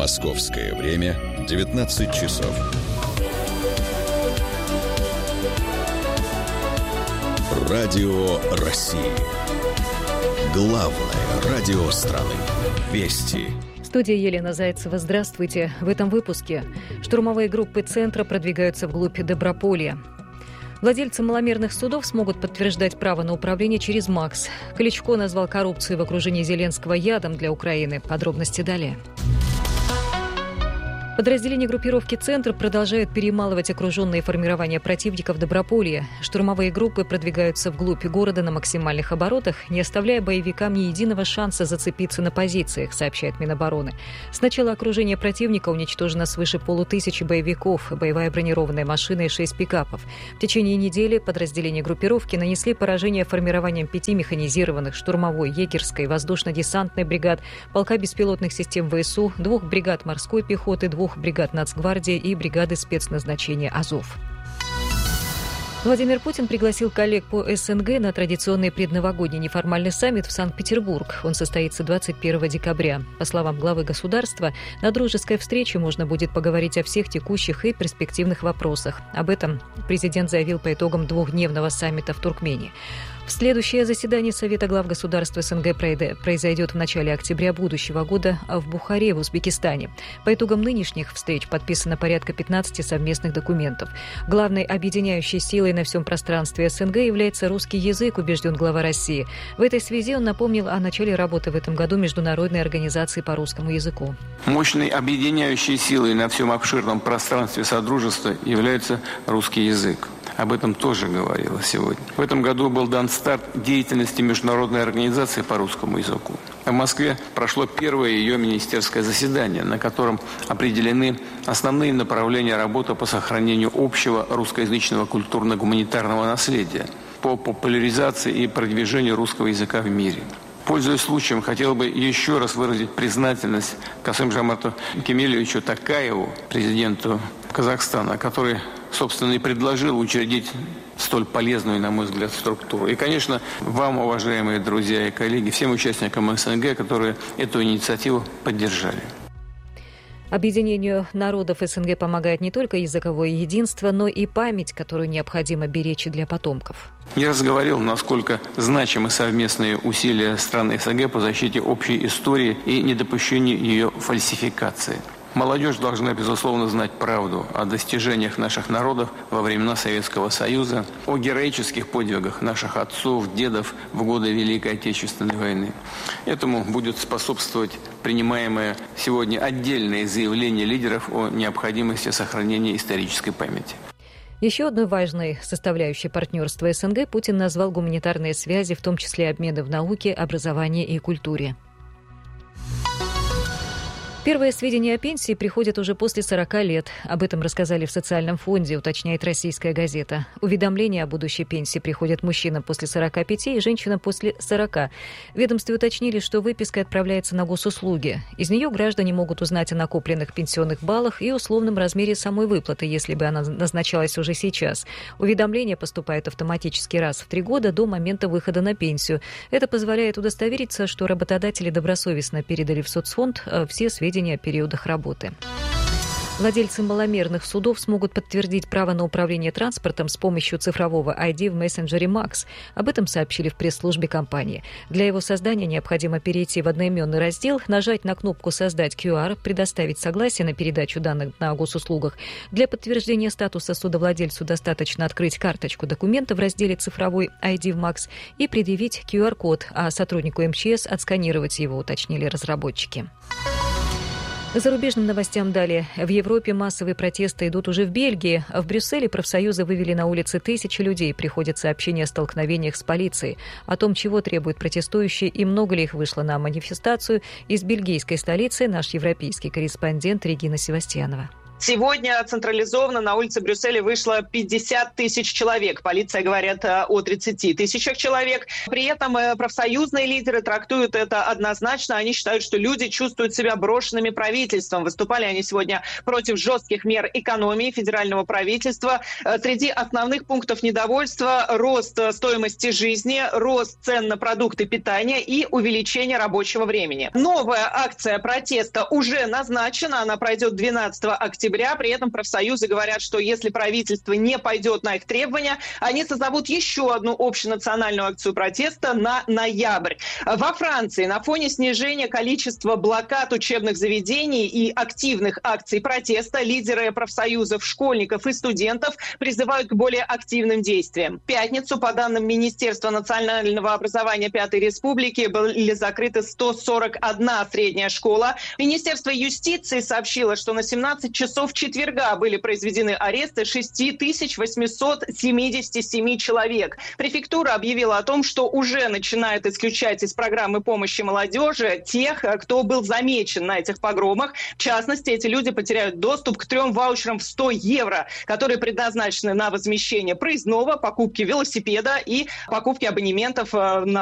Московское время 19 часов. Радио России. Главное радио страны. Вести. Студия Елена Зайцева. Здравствуйте. В этом выпуске штурмовые группы центра продвигаются вглубь Доброполья. Владельцы маломерных судов смогут подтверждать право на управление через МАКС. Кличко назвал коррупцию в окружении Зеленского ядом для Украины. Подробности далее. Подразделения группировки «Центр» продолжают перемалывать окруженные формирования противника в Доброполье. Штурмовые группы продвигаются вглубь города на максимальных оборотах, не оставляя боевикам ни единого шанса зацепиться на позициях, сообщает Минобороны. С начала окружения противника уничтожено свыше 500 боевиков, боевая бронированная машина и 6 пикапов. В течение недели подразделения группировки нанесли поражение формированием 5 механизированных, штурмовой, егерской, воздушно-десантной бригад, полка беспилотных систем ВСУ, 2 бригад морской пехоты, 2 бригад Нацгвардии и бригады спецназначения «Азов». Владимир Путин пригласил коллег по СНГ на традиционный предновогодний неформальный саммит в Санкт-Петербург. Он состоится 21 декабря. По словам главы государства, на дружеской встрече можно будет поговорить о всех текущих и перспективных вопросах. Об этом президент заявил по итогам двухдневного саммита в Туркмении. Следующее заседание Совета глав государств СНГ произойдет в начале октября будущего года в Бухаре, в Узбекистане. По итогам нынешних встреч подписано порядка 15 совместных документов. Главной объединяющей силой на всем пространстве СНГ является русский язык, убежден глава России. В этой связи он напомнил о начале работы в этом году Международной организации по русскому языку. Мощной объединяющей силой на всем обширном пространстве Содружества является русский язык. Об этом тоже говорилось сегодня. В этом году был дан старт деятельности Международной организации по русскому языку. В Москве прошло первое ее министерское заседание, на котором определены основные направления работы по сохранению общего русскоязычного культурно-гуманитарного наследия, по популяризации и продвижению русского языка в мире. Пользуясь случаем, хотел бы еще раз выразить признательность Касым-Жомарту Кемелевичу Токаеву, президенту Казахстана, который, собственно, и предложил учредить столь полезную, на мой взгляд, структуру. И, конечно, вам, уважаемые друзья и коллеги, всем участникам СНГ, которые эту инициативу поддержали. Объединению народов СНГ помогает не только языковое единство, но и память, которую необходимо беречь для потомков. Я раз говорил, насколько значимы совместные усилия стран СНГ по защите общей истории и недопущению ее фальсификации. Молодежь должна, безусловно, знать правду о достижениях наших народов во времена Советского Союза, о героических подвигах наших отцов, дедов в годы Великой Отечественной войны. Этому будет способствовать принимаемое сегодня отдельное заявление лидеров о необходимости сохранения исторической памяти. Еще одной важной составляющей партнерства СНГ Путин назвал гуманитарные связи, в том числе обмены в науке, образовании и культуре. Первые сведения о пенсии приходят уже после 40 лет. Об этом рассказали в социальном фонде, уточняет «Российская газета». Уведомления о будущей пенсии приходят мужчинам после 45 и женщинам после 40. В ведомстве уточнили, что выписка отправляется на госуслуги. Из нее граждане могут узнать о накопленных пенсионных баллах и условном размере самой выплаты, если бы она назначалась уже сейчас. Уведомления поступают автоматически раз в 3 года до момента выхода на пенсию. Это позволяет удостовериться, что работодатели добросовестно передали в соцфонд все сведения о периодах работы. Владельцы маломерных судов смогут подтвердить право на управление транспортом с помощью цифрового ID в мессенджере МАКС. Об этом сообщили в пресс-службе компании. Для его создания необходимо перейти в одноименный раздел, нажать на кнопку «Создать QR», предоставить согласие на передачу данных на госуслугах. Для подтверждения статуса судовладельцу достаточно открыть карточку документа в разделе «Цифровой ID» в МАКС и предъявить QR-код, а сотруднику МЧС отсканировать его, уточнили разработчики. Зарубежным новостям далее. В Европе массовые протесты идут уже в Бельгии. В Брюсселе профсоюзы вывели на улицы тысячи людей. Приходят сообщения о столкновениях с полицией. О том, чего требуют протестующие и много ли их вышло на манифестацию, из бельгийской столицы наш европейский корреспондент Регина Севастьянова. Сегодня централизованно на улице Брюсселя вышло 50 тысяч человек. Полиция говорит о 30 тысячах человек. При этом профсоюзные лидеры трактуют это однозначно. Они считают, что люди чувствуют себя брошенными правительством. Выступали они сегодня против жестких мер экономии федерального правительства. Среди основных пунктов недовольства – рост стоимости жизни, рост цен на продукты питания и увеличение рабочего времени. Новая акция протеста уже назначена. Она пройдет 12 октября. При этом профсоюзы говорят, что если правительство не пойдет на их требования, они созовут еще одну общенациональную акцию протеста на ноябрь. Во Франции на фоне снижения количества блокад учебных заведений и активных акций протеста лидеры профсоюзов школьников и студентов призывают к более активным действиям. В пятницу, по данным Министерства национального образования Пятой Республики, были закрыты 141 средняя школа. Министерство юстиции сообщило, что на 17 часов четверга были произведены аресты 6877 человек. Префектура объявила о том, что уже начинает исключать из программы помощи молодежи тех, кто был замечен на этих погромах. В частности, эти люди потеряют доступ к 3 ваучерам в 100 евро, которые предназначены на возмещение проездного, покупки велосипеда и покупки абонементов на